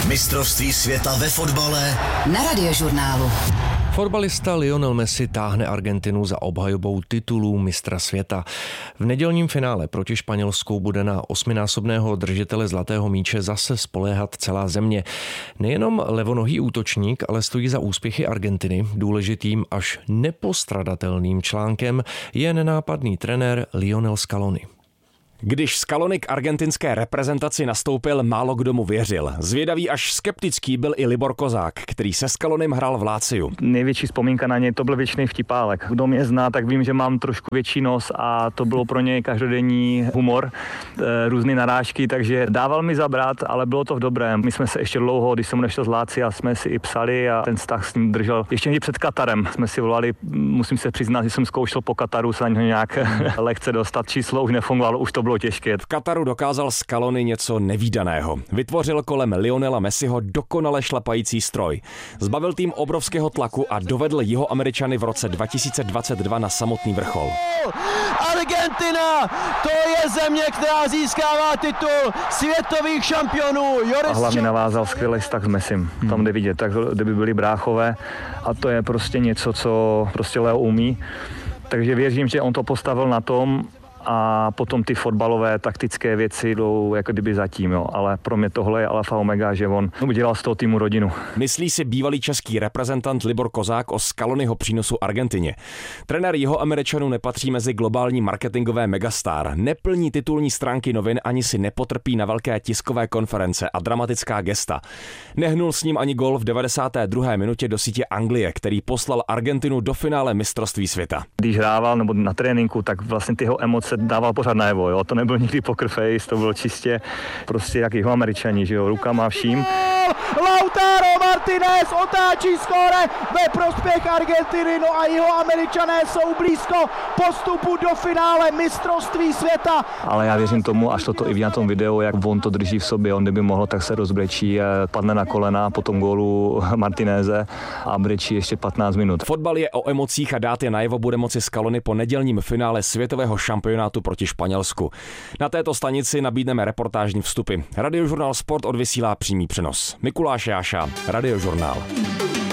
Mistrovství světa ve fotbale na Radiožurnálu. Fotbalista Lionel Messi táhne Argentinu za obhajobou titulů mistra světa. V nedělním finále proti Španělsku bude na 8násobného držitele zlatého míče zase spoléhat celá země. Nejenom levonohý útočník, ale stojí za úspěchy Argentiny. Důležitým až nepostradatelným článkem je nenápadný trenér Lionel Scaloni. Když Scaloni k argentinské reprezentaci nastoupil, málo kdo mu věřil. Zvědavý až skeptický byl i Libor Kozák, který se Scalonim hrál v Láciu. Největší vzpomínka na něj to byl věčný vtipálek. Kdo mě zná, tak vím, že mám trošku větší nos a to bylo pro něj každodenní humor, různé narážky, takže dával mi zabrat, ale bylo to v dobrém. My jsme se ještě dlouho, když jsem odešel z Lácia, jsme si i psali a ten vztah s ním držel. Ještě i před Katarem jsme si volali, musím se přiznat, že jsem zkoušel po Kataru se na něho nějak lehce dostat, číslo už nefungovalo, už to bylo těžké. V Kataru dokázal Scaloni něco nevídaného. Vytvořil kolem Lionela Messiho dokonale šlapající stroj. Zbavil tým obrovského tlaku a dovedl Jihoameričany v roce 2022 na samotný vrchol. Argentina, to je země, která získává titul světových šampionů. A hlavně navázal skvělý vztah s Messim. Tam jde vidět, tak kdyby byli bráchové a to je prostě něco, co prostě Leo umí. Takže věřím, že on to postavil na tom, a potom ty fotbalové taktické věci jdou jako kdyby zatím, jo. Ale pro mě tohle je alfa omega, že on udělal z toho týmu rodinu. Myslí si bývalý český reprezentant Libor Kozák o Scaloniho přínosu Argentině. Trenér Jihoameričanů nepatří mezi globální marketingové megastar, neplní titulní stránky novin ani si nepotrpí na velké tiskové konference a dramatická gesta. Nehnul s ním ani gól v 92. minutě do sítě Anglie, který poslal Argentinu do finále mistrovství světa. Když hrával nebo na tréninku, tak vlastně ty jeho emoce dával pořád najevo, jo. To nebyl nikdy poker face, to bylo čistě prostě jak Jihoameričani, že jo, rukama vším. Lautaro Martinez otáčí skóre ve prospěch Argentiny, no a Jihoameričané jsou blízko postupu do finále mistrovství světa. Ale já věřím tomu, až to i na tom videu, jak on to drží v sobě, on kdyby mohl, tak se rozbrečí, padne na kolena po tom gólu Martineze a brečí ještě 15 minut. Fotbal je o emocích a dát je najevo bude moci Scaloni po nedělním finále světového šampionátu proti Španělsku. Na této stanici nabídneme reportážní vstupy. Radiožurnál Sport odvysílá přímý přenos. Mikuláš Jáša, Radiožurnál.